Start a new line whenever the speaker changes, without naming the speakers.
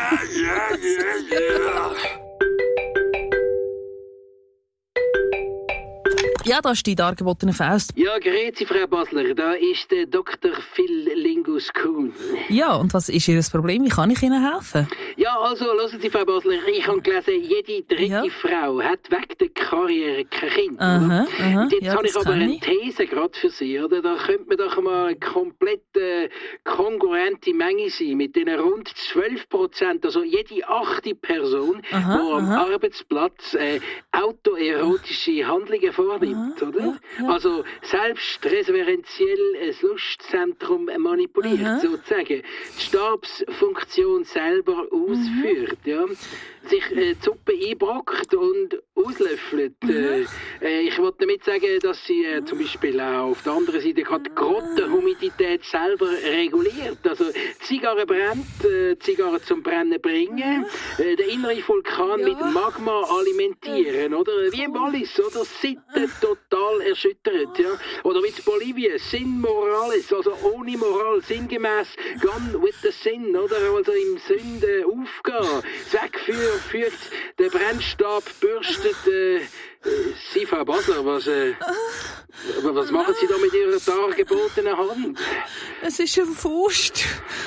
Ja, da ist die dargebotene Faust.
Ja, grüezi, Frau Basler. Da ist der Dr. Phil Lingus Kuhn.
Ja, und was ist Ihr Problem? Wie kann ich Ihnen helfen?
Ja, also, hören Sie, Frau Basler, ich habe gelesen, jede dritte Frau hat wegen der Karriere kein Kind.
Aha.
Und jetzt
Ja,
habe ich
das
aber
kann
eine
ich.
These gerade für Sie, oder? Da könnte man doch mal eine komplett kongruente Menge sein mit den rund 12%, also jede 8. Person, die am Arbeitsplatz autoerotische Handlungen vornimmt, oder?
Ja.
Also selbstreferenziell ein Lustzentrum manipuliert, sozusagen. Die Stabsfunktion selber ausführt, ja. Sich die Suppe einbrockt und auslöffelt. Ich wollte damit sagen, dass sie zum Beispiel auch auf der anderen Seite gerade die Grottenhumidität selber reguliert. Also Zigarre brennt, Zigarre zum Brennen bringen, der innere Vulkan mit Magma alimentieren, oder? Wie im Wallis, oder? Sitten total erschüttert, ja? Oder mit Bolivien, Sin Morales, also ohne Moral, sinngemäß gone with the sin, oder? Also im Sünde aufgehen. Führt der Brennstab bürstet. Sie, Frau Basler, was machen Sie da mit Ihrer dargebotenen Hand?
Es ist eine Faust.